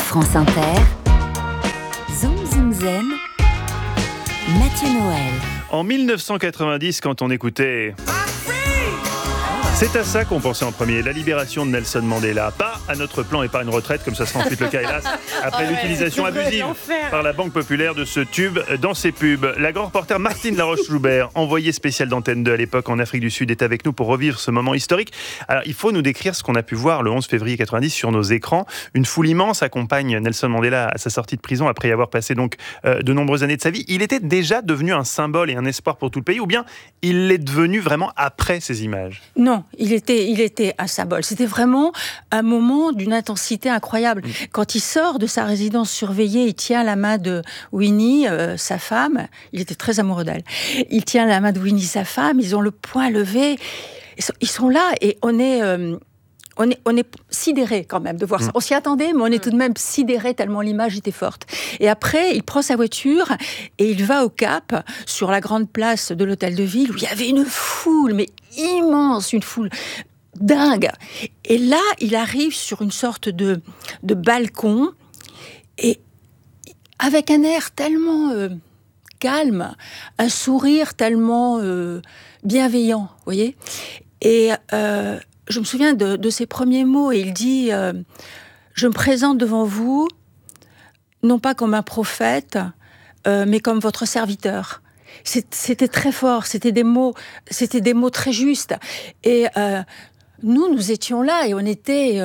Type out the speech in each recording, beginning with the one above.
France Inter, Zoom Zoom Zen, Mathieu Noël. En 1990, quand on écoutait... C'est à ça qu'on pensait en premier, la libération de Nelson Mandela. Pas à notre plan épargne retraite, comme ça sera ensuite le cas, hélas, après l'utilisation abusive par la Banque Populaire de ce tube dans ses pubs. La grande reporter Martine Laroche-Joubert, envoyée spéciale d'Antenne 2 à l'époque en Afrique du Sud, est avec nous pour revivre ce moment historique. Alors, il faut nous décrire ce qu'on a pu voir le 11 février 90 sur nos écrans. Une foule immense accompagne Nelson Mandela à sa sortie de prison après y avoir passé donc de nombreuses années de sa vie. Il était déjà devenu un symbole et un espoir pour tout le pays, ou bien il l'est devenu vraiment après ces images? Non. Il était un symbole. C'était vraiment un moment d'une intensité incroyable. Quand il sort de sa résidence surveillée, il tient la main de Winnie, sa femme. Il était très amoureux d'elle. Il tient la main de Winnie, sa femme. Ils ont le poing levé. Ils sont là et on est sidérés quand même de voir ça. On s'y attendait, mais on est tout de même sidérés tellement l'image était forte. Et après, il prend sa voiture et il va au Cap, sur la grande place de l'hôtel de ville, où il y avait une foule, mais immense, une foule dingue. Et là, il arrive sur une sorte de balcon, et avec un air tellement calme, un sourire tellement bienveillant, vous voyez. Et je me souviens de ses premiers mots, et il dit je me présente devant vous, non pas comme un prophète, mais comme votre serviteur. C'était très fort, c'était des mots très justes. Et nous étions là, et on était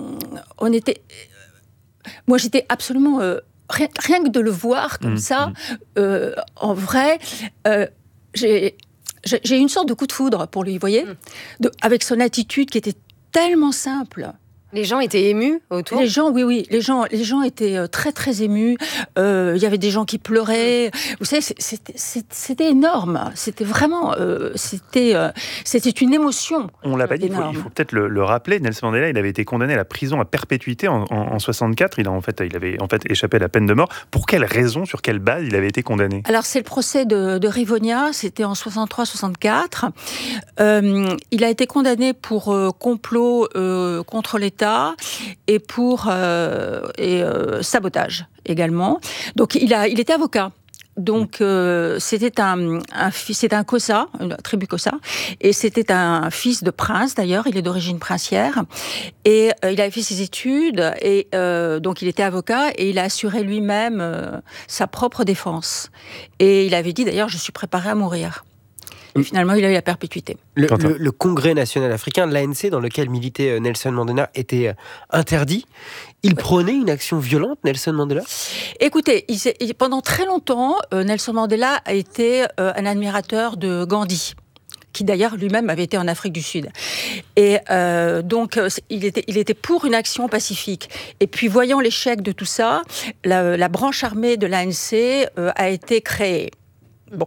moi, j'étais absolument rien que de le voir comme ça, en vrai, j'ai une sorte de coup de foudre pour lui, vous voyez, avec son attitude qui était tellement simple. Les gens étaient émus autour. Les gens, oui, les gens étaient très très émus. Il y avait des gens qui pleuraient. Vous savez, c'était énorme. C'était vraiment, c'était une émotion. On l'a pas dit. Il faut peut-être le rappeler. Nelson Mandela, il avait été condamné à la prison à perpétuité en 64. Il avait en fait échappé à la peine de mort. Pour quelle raison, sur quelle base il avait été condamné? Alors c'est le procès de Rivonia. C'était en 63-64. Il a été condamné pour complot contre l'État. Et pour sabotage également. Donc il était avocat. Donc c'était un Kossa, une tribu Kossa, et c'était un fils de prince d'ailleurs. Il est d'origine princière, et il avait fait ses études, et donc il était avocat, et il a assuré lui-même sa propre défense. Et il avait dit d'ailleurs, je suis préparé à mourir. Et finalement, il a eu la perpétuité. Le Congrès national africain, l'ANC, dans lequel militait Nelson Mandela, était interdit. Il prônait une action violente, Nelson Mandela ? Écoutez, pendant très longtemps, Nelson Mandela a été un admirateur de Gandhi, qui d'ailleurs lui-même avait été en Afrique du Sud. Et donc, il était pour une action pacifique. Et puis, voyant l'échec de tout ça, la branche armée de l'ANC a été créée. Bon,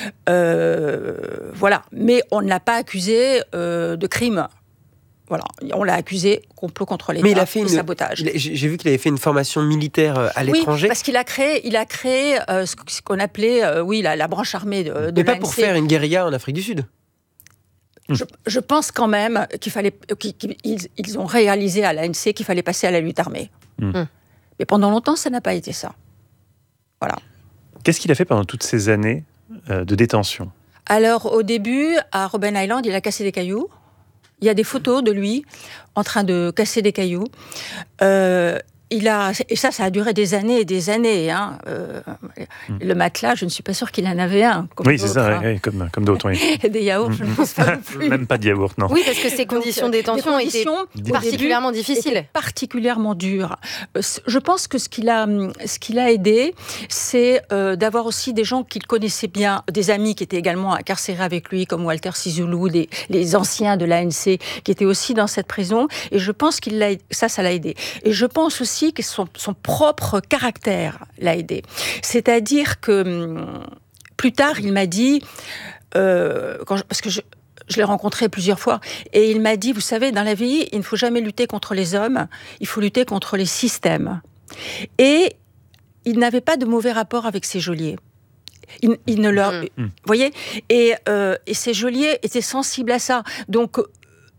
voilà. Mais on ne l'a pas accusé de crime. Voilà, on l'a accusé complot contre l'État et sabotage. J'ai vu qu'il avait fait une formation militaire à l'étranger. Oui, parce qu'il a créé ce qu'on appelait, la branche armée de l'ANC. Mais pas pour faire une guérilla en Afrique du Sud. Je pense quand même qu'ils ont réalisé à l'ANC qu'il fallait passer à la lutte armée. Mais pendant longtemps, ça n'a pas été ça. Voilà. Qu'est-ce qu'il a fait pendant toutes ces années de détention? Alors, au début, à Robben Island, il a cassé des cailloux. Il y a des photos de lui en train de casser des cailloux. Et ça a duré des années et des années. Hein. Le matelas, je ne suis pas sûre qu'il en avait un. Oui, c'est ça, oui, comme d'autres. Oui. Et des yaourts, je ne pense pas non plus. Même pas de yaourt, non. Oui, parce que ces conditions de détention étaient particulièrement difficiles. Particulièrement dures. Je pense que ce qui l'a aidé, c'est d'avoir aussi des gens qu'il connaissait bien, des amis qui étaient également incarcérés avec lui, comme Walter Sisulu, les anciens de l'ANC, qui étaient aussi dans cette prison. Et je pense ça l'a aidé. Et je pense aussi que son propre caractère l'a aidé. C'est-à-dire que plus tard, il m'a dit, parce que je l'ai rencontré plusieurs fois, et il m'a dit, vous savez, dans la vie, il ne faut jamais lutter contre les hommes, il faut lutter contre les systèmes. Et il n'avait pas de mauvais rapport avec ses geôliers. Il ne leur... Vous voyez, et ces geôliers étaient sensibles à ça. Donc,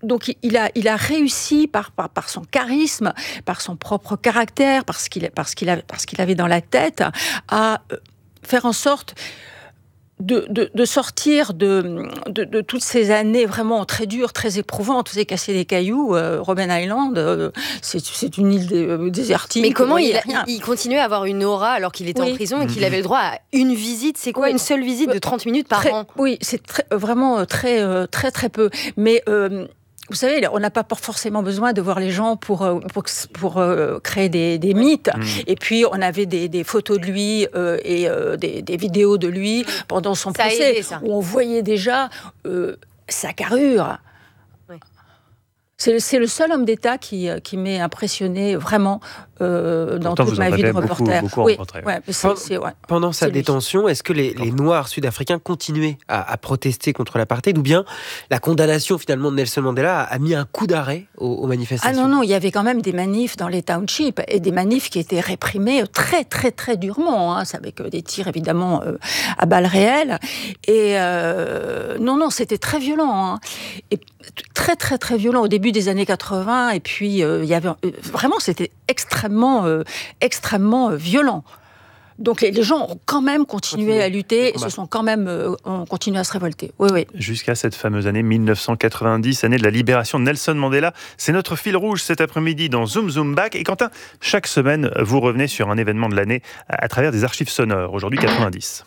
Donc il a réussi par son charisme, par son propre caractère, parce qu'il avait dans la tête, à faire en sorte de sortir de toutes ces années vraiment très dures, très éprouvantes. Vous avez cassé des cailloux, Robben Island, c'est une île désertique. Mais comment il continuait à avoir une aura alors qu'il était en prison et qu'il avait le droit à une visite? C'est quoi une seule visite de 30 minutes par an? Oui, c'est vraiment très peu. Mais vous savez, on n'a pas forcément besoin de voir les gens pour créer des mythes. Et puis, on avait des photos de lui et des vidéos de lui pendant son procès, où on voyait déjà sa carrure. Oui. C'est le seul homme d'État qui m'est impressionné vraiment dans toute ma vie de reporter. Pendant sa détention, est-ce que les Noirs sud-africains continuaient à protester contre l'apartheid, ou bien la condamnation finalement de Nelson Mandela a mis un coup d'arrêt aux manifestations? Ah non, il y avait quand même des manifs dans les townships, et des manifs qui étaient réprimés très très très durement, avec des tirs évidemment à balles réelles. Et non, c'était très violent. Et très très très violent au début des années 80, et puis il y avait vraiment, c'était extrêmement violent. Donc les gens ont quand même continué à lutter, et se sont quand même ont continué à se révolter. Oui. Jusqu'à cette fameuse année 1990, année de la libération de Nelson Mandela. C'est notre fil rouge cet après-midi dans Zoom Zoom Back. Et Quentin, chaque semaine, vous revenez sur un événement de l'année à travers des archives sonores. Aujourd'hui, 90.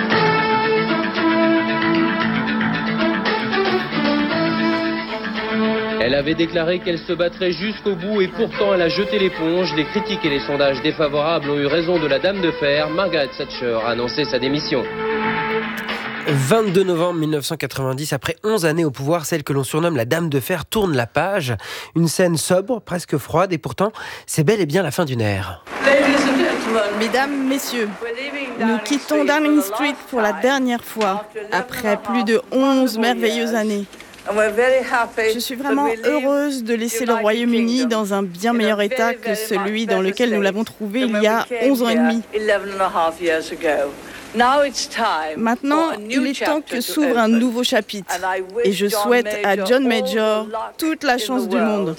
Elle avait déclaré qu'elle se battrait jusqu'au bout et pourtant elle a jeté l'éponge. Les critiques et les sondages défavorables ont eu raison de la Dame de Fer. Margaret Thatcher a annoncé sa démission. 22 novembre 1990, après 11 années au pouvoir, celle que l'on surnomme la Dame de Fer tourne la page. Une scène sobre, presque froide, et pourtant, c'est bel et bien la fin d'une ère. Mesdames, messieurs, nous quittons Downing Street pour la dernière fois, après plus de 11 merveilleuses années. Je suis vraiment heureuse de laisser le Royaume-Uni dans un bien meilleur état que celui dans lequel nous l'avons trouvé il y a 11 ans et demi. Maintenant, il est temps que s'ouvre un nouveau chapitre. Et je souhaite à John Major toute la chance du monde.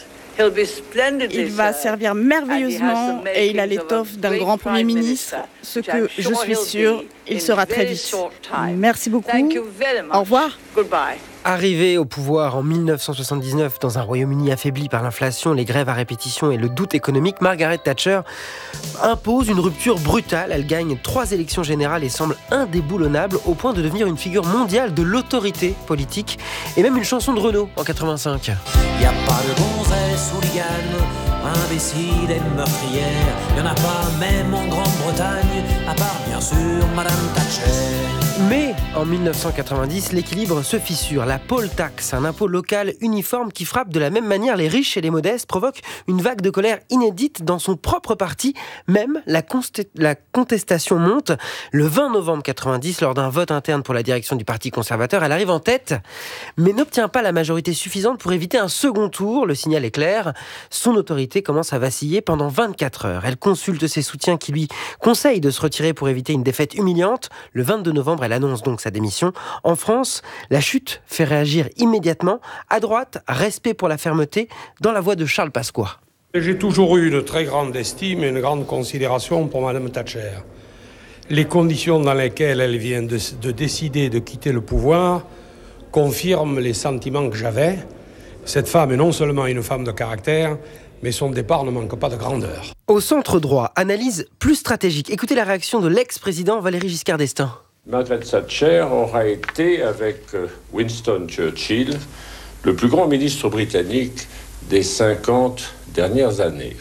Il va servir merveilleusement et il a l'étoffe d'un grand Premier ministre, ce que je suis sûre, il sera très vite. Merci beaucoup. Au revoir. Arrivée au pouvoir en 1979 dans un Royaume-Uni affaibli par l'inflation, les grèves à répétition et le doute économique, Margaret Thatcher impose une rupture brutale. Elle gagne 3 élections générales et semble indéboulonnable au point de devenir une figure mondiale de l'autorité politique, et même une chanson de Renaud en 85. Y a pas de gonzesse hooligan, imbécile et meurtrière. Y en a pas même en Grande-Bretagne, à part bien sûr Madame Thatcher. Mais en 1990, l'équilibre se fissure. La poll tax, un impôt local uniforme qui frappe de la même manière les riches et les modestes, provoque une vague de colère inédite dans son propre parti. Même la contestation monte. Le 20 novembre 90, lors d'un vote interne pour la direction du Parti conservateur, elle arrive en tête, mais n'obtient pas la majorité suffisante pour éviter un second tour. Le signal est clair. Son autorité commence à vaciller pendant 24 heures. Elle consulte ses soutiens qui lui conseillent de se retirer pour éviter une défaite humiliante. Le 22 novembre, elle annonce donc sa démission. En France, la chute fait réagir immédiatement. À droite, respect pour la fermeté, dans la voix de Charles Pasqua. J'ai toujours eu une très grande estime et une grande considération pour Mme Thatcher. Les conditions dans lesquelles elle vient de décider de quitter le pouvoir confirment les sentiments que j'avais. Cette femme est non seulement une femme de caractère, mais son départ ne manque pas de grandeur. Au centre droit, analyse plus stratégique. Écoutez la réaction de l'ex-président Valéry Giscard d'Estaing. Margaret Thatcher aura été, avec Winston Churchill, le plus grand ministre britannique des 50 dernières années.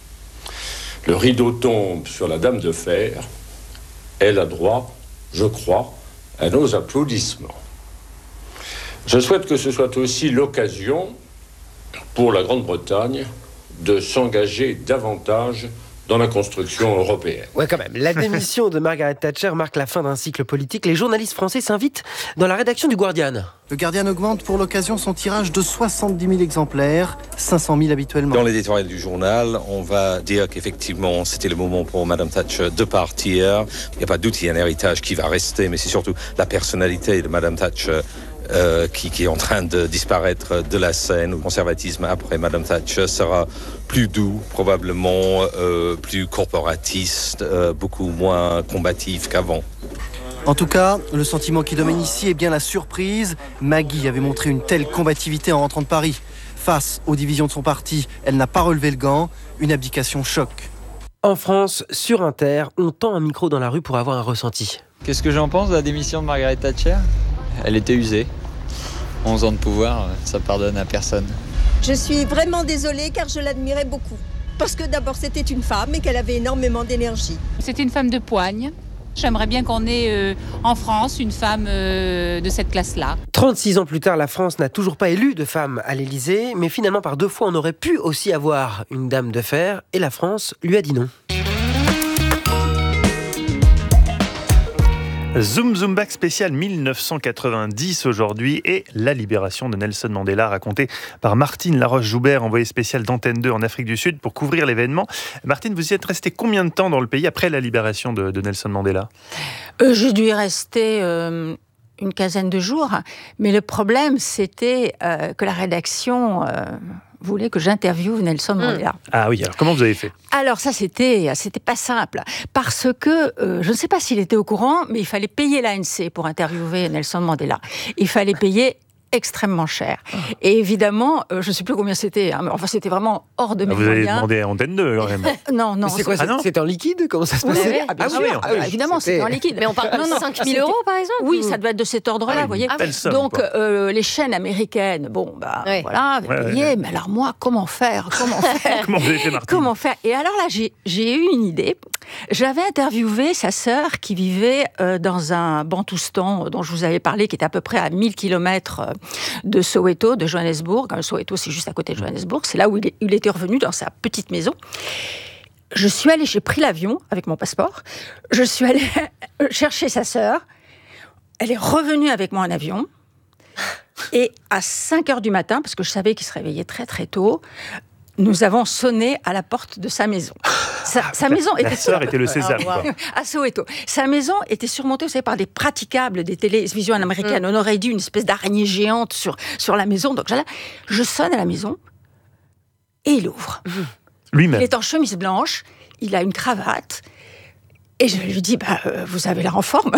Le rideau tombe sur la Dame de Fer. Elle a droit, je crois, à nos applaudissements. Je souhaite que ce soit aussi l'occasion pour la Grande-Bretagne de s'engager davantage dans la construction européenne. Ouais, quand même. La démission de Margaret Thatcher marque la fin d'un cycle politique. Les journalistes français s'invitent dans la rédaction du Guardian. Le Guardian augmente pour l'occasion son tirage de 70 000 exemplaires, 500 000 habituellement. Dans l'éditorial du journal, on va dire qu'effectivement, c'était le moment pour Madame Thatcher de partir. Il n'y a pas de doute, il y a un héritage qui va rester, mais c'est surtout la personnalité de Madame Thatcher qui est en train de disparaître de la scène. Le conservatisme après Madame Thatcher sera plus doux, probablement plus corporatiste, beaucoup moins combatif qu'avant. En tout cas, le sentiment qui domine ici est bien la surprise. Maggie avait montré une telle combativité en rentrant de Paris. Face aux divisions de son parti, elle n'a pas relevé le gant. Une abdication choc. En France, sur Inter, on tend un micro dans la rue pour avoir un ressenti. Qu'est-ce que j'en pense de la démission de Margaret Thatcher ? Elle était usée. 11 ans de pouvoir, ça pardonne à personne. Je suis vraiment désolée car je l'admirais beaucoup. Parce que d'abord c'était une femme et qu'elle avait énormément d'énergie. C'était une femme de poigne. J'aimerais bien qu'on ait en France une femme de cette classe-là. 36 ans plus tard, la France n'a toujours pas élu de femme à l'Élysée, mais finalement par 2 fois on aurait pu aussi avoir une dame de fer, et la France lui a dit non. Zoom Zoom Back spécial 1990 aujourd'hui et la libération de Nelson Mandela racontée par Martine Laroche-Joubert, envoyée spéciale d'Antenne 2 en Afrique du Sud pour couvrir l'événement. Martine, vous y êtes restée combien de temps dans le pays après la libération de Nelson Mandela ? J'ai dû y rester une quinzaine de jours, mais le problème c'était que la rédaction voulait que j'interviewe Nelson Mandela. Ah oui, alors comment vous avez fait ? Alors ça, c'était pas simple, parce que je ne sais pas s'il était au courant, mais il fallait payer l'ANC pour interviewer Nelson Mandela. Il fallait payer extrêmement cher. Et évidemment, je ne sais plus combien c'était, hein, mais enfin c'était vraiment hors de mes moyens. Vous avez demandé à Antenne 2 quand même. Non. Mais c'est quoi, c'était en liquide ? Comment ça se passait ? Bien sûr, évidemment, c'était en liquide. Mais on parle de 5 000 euros par exemple ? Oui, ça doit être de cet ordre-là, vous voyez. Donc, les chaînes américaines, voilà, payé, mais alors moi, comment faire ? Comment vous avez fait, Martine ? Comment faire ? Et alors là, j'ai eu une idée. J'avais interviewé sa sœur qui vivait dans un bantoustan dont je vous avais parlé, qui est à peu près à 1000 km de Soweto, de Johannesburg. Soweto, c'est juste à côté de Johannesburg. C'est là où il était revenu dans sa petite maison. J'ai pris l'avion avec mon passeport. Je suis allée chercher sa sœur. Elle est revenue avec moi en avion. Et à 5h du matin, parce que je savais qu'il se réveillait très très tôt, nous avons sonné à la porte de sa maison. Sa maison était... La sœur était le sésame, quoi. À Soweto. Sa maison était surmontée, vous savez, par des praticables des télévisions américaines. On aurait dit une espèce d'araignée géante sur la maison. Donc je sonne à la maison et il ouvre. Lui-même. Il est en chemise blanche, il a une cravate. Et je lui dis, vous avez l'air en forme.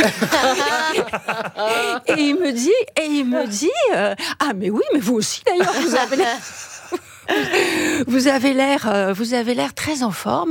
Et il me dit, ah mais oui, mais vous aussi d'ailleurs, vous avez l'air... Vous avez l'air très en forme.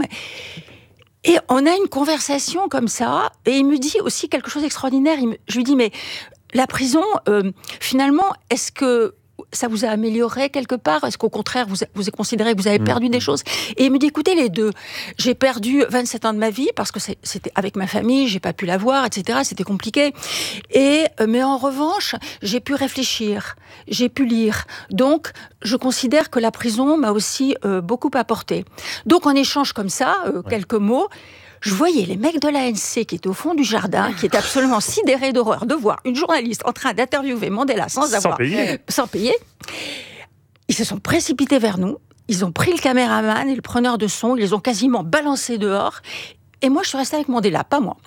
Et on a une conversation comme ça. Et il me dit aussi quelque chose d'extraordinaire. Je lui dis, mais la prison, finalement, est-ce que ça vous a amélioré quelque part ? Est-ce qu'au contraire, vous avez considéré que vous avez perdu des choses ? Et il me dit, écoutez, les deux. J'ai perdu 27 ans de ma vie parce que c'était avec ma famille, j'ai pas pu la voir, etc. C'était compliqué. Mais en revanche, j'ai pu réfléchir, j'ai pu lire. Donc, je considère que la prison m'a aussi beaucoup apporté. Donc, en échange comme ça, quelques mots, je voyais les mecs de l'ANC qui étaient au fond du jardin, qui étaient absolument sidérés d'horreur de voir une journaliste en train d'interviewer Mandela sans payer. Ils se sont précipités vers nous, ils ont pris le caméraman et le preneur de son, ils les ont quasiment balancés dehors. Et moi, je suis restée avec Mandela, pas moi.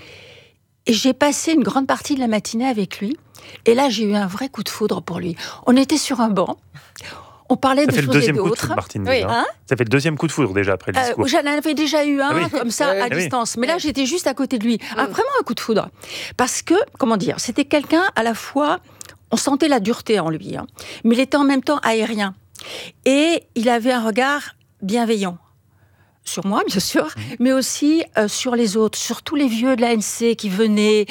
Et j'ai passé une grande partie de la matinée avec lui. Et là, j'ai eu un vrai coup de foudre pour lui. On était sur un banc. On parlait de choses et d'autres. Ça fait le deuxième coup de foudre, Martine, déjà. Ça fait le deuxième coup de foudre, déjà, après le discours. J'en avais déjà eu un, comme ça, à distance. Mais là, j'étais juste à côté de lui. Vraiment un coup de foudre. Parce que, comment dire, c'était quelqu'un, à la fois, on sentait la dureté en lui, hein, mais il était en même temps aérien. Et il avait un regard bienveillant. Sur moi, bien sûr, mais aussi sur les autres, sur tous les vieux de l'ANC qui venaient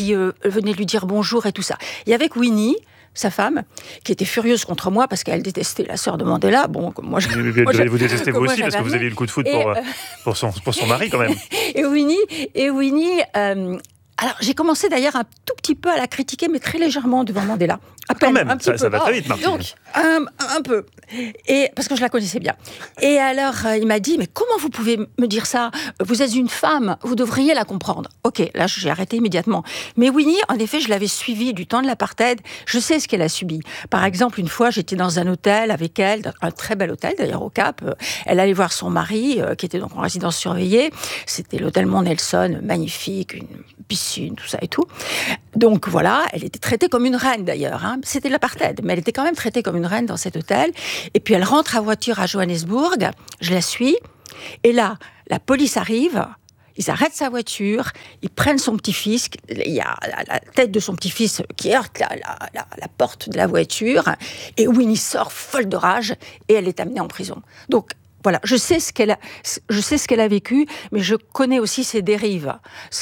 lui dire bonjour et tout ça. Et avec Winnie, sa femme, qui était furieuse contre moi parce qu'elle détestait la sœur de Mandela. Bon, comme moi, vous détestez vous aussi parce que vous avez eu le coup de foudre pour son mari quand même. Et Winnie. Alors, j'ai commencé d'ailleurs un tout petit peu à la critiquer, mais très légèrement devant Mandela. À peine, quand même, un petit peu. Ça va très vite, Martine. Donc, un peu. Et, parce que je la connaissais bien. Et alors, il m'a dit, mais comment vous pouvez me dire ça ? Vous êtes une femme, vous devriez la comprendre. Ok, là, j'ai arrêté immédiatement. Mais Winnie, en effet, je l'avais suivie du temps de l'apartheid. Je sais ce qu'elle a subi. Par exemple, une fois, j'étais dans un hôtel avec elle, un très bel hôtel, d'ailleurs, au Cap. Elle allait voir son mari, qui était donc en résidence surveillée. C'était l'hôtel Mont Nelson, magnifique, une piscine, tout ça et tout. Donc voilà, elle était traitée comme une reine d'ailleurs. C'était l'apartheid, mais elle était quand même traitée comme une reine dans cet hôtel. Et puis elle rentre à voiture à Johannesburg, je la suis. Et là, la police arrive, ils arrêtent sa voiture, ils prennent son petit-fils, il y a la tête de son petit-fils qui heurte la porte de la voiture, et Winnie sort folle de rage, et elle est amenée en prison. Donc, voilà, je sais ce qu'elle a vécu, mais je connais aussi ses dérives.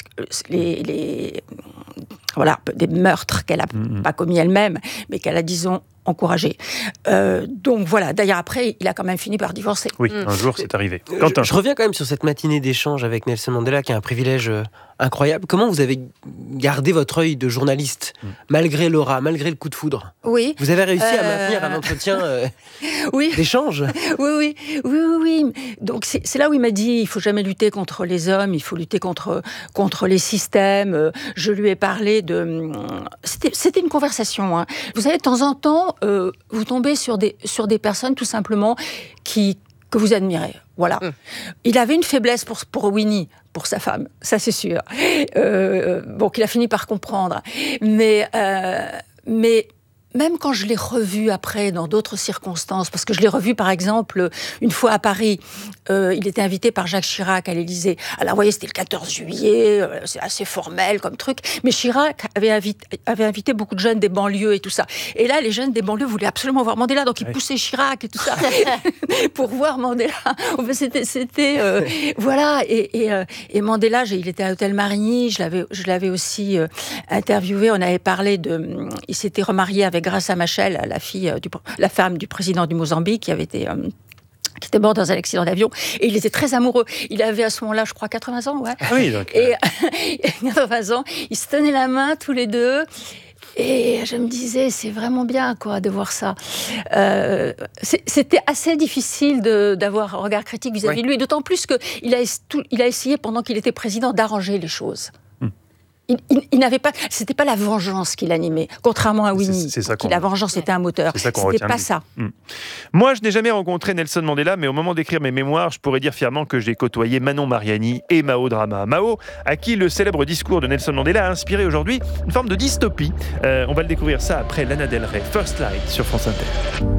Voilà, des meurtres qu'elle n'a pas commis elle-même, mais qu'elle a, disons, encouragé. Donc voilà, d'ailleurs après, il a quand même fini par divorcer. Oui, un jour c'est arrivé. Quentin. Je reviens quand même sur cette matinée d'échange avec Nelson Mandela, qui est un privilège incroyable. Comment vous avez gardé votre œil de journaliste, malgré l'aura, malgré le coup de foudre? Oui. Vous avez réussi à maintenir un entretien d'échange? Oui. Donc c'est là où il m'a dit, il faut jamais lutter contre les hommes, il faut lutter contre les systèmes. Je lui ai parlé de... C'était une conversation. Vous savez, de temps en temps, vous tombez sur des personnes tout simplement que vous admirez. Voilà. Il avait une faiblesse pour Winnie, pour sa femme, ça c'est sûr. Qu'il a fini par comprendre. Mais même quand je l'ai revu après, dans d'autres circonstances, parce que je l'ai revu par exemple une fois à Paris, il était invité par Jacques Chirac à l'Élysée. Alors vous voyez, c'était le 14 juillet, c'est assez formel comme truc, mais Chirac avait invité beaucoup de jeunes des banlieues et tout ça. Et là, les jeunes des banlieues voulaient absolument voir Mandela, donc ils poussaient Chirac et tout ça pour voir Mandela. C'était voilà. Et Mandela, il était à Hôtel Marigny, je l'avais aussi interviewé. On avait parlé il s'était remarié avec Graça Machel, la femme du président du Mozambique, qui était mort dans un accident d'avion, et il était très amoureux. Il avait à ce moment-là, je crois, 80 ans, ouais. Ah oui, donc... Et 80 ans, ils se tenaient la main tous les deux, et je me disais, c'est vraiment bien, quoi, de voir ça. C'était assez difficile d'avoir un regard critique vis-à-vis de lui, d'autant plus qu'il a essayé, pendant qu'il était président, d'arranger les choses. Il n'avait pas, c'était pas la vengeance qui l'animait, contrairement à Winnie. La vengeance était un moteur. C'était pas ça. Moi, je n'ai jamais rencontré Nelson Mandela, mais au moment d'écrire mes mémoires, je pourrais dire fièrement que j'ai côtoyé Manon Mariani et Mao Drama. Mao, à qui le célèbre discours de Nelson Mandela a inspiré aujourd'hui une forme de dystopie. On va le découvrir ça après Lana Del Rey, First Light sur France Inter.